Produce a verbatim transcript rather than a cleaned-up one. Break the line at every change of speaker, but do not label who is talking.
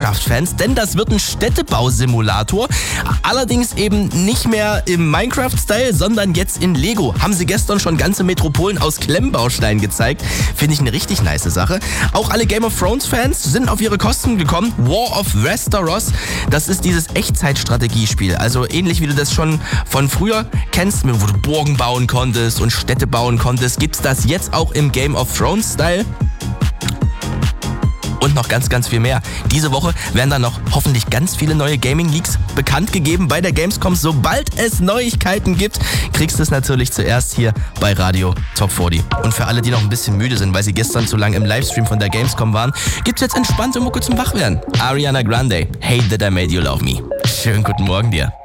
Minecraft-Fans, denn das wird ein Städtebausimulator. Allerdings eben nicht mehr im Minecraft-Style, sondern jetzt in Lego. Haben sie gestern schon ganze Metropolen aus Klemmbausteinen gezeigt. Finde ich eine richtig nice Sache. Auch alle Game of Thrones-Fans sind auf ihre Kosten gekommen. War of Westeros, das ist dieses Echtzeitstrategiespiel. Also ähnlich wie du das schon von früher kennst, wo du Burgen bauen konntest und Städte bauen konntest, gibt's das jetzt auch im Game of Thrones-Style. Und noch ganz, ganz viel mehr. Diese Woche werden dann noch hoffentlich ganz viele neue Gaming-Leaks bekannt gegeben bei der Gamescom. Sobald es Neuigkeiten gibt, kriegst du es natürlich zuerst hier bei Radio Top vierzig. Und für alle, die noch ein bisschen müde sind, weil sie gestern zu lange im Livestream von der Gamescom waren, gibt's jetzt entspannte Mucke zum Wachwerden. Ariana Grande, Hey That I Made You Love Me. Schönen guten Morgen dir.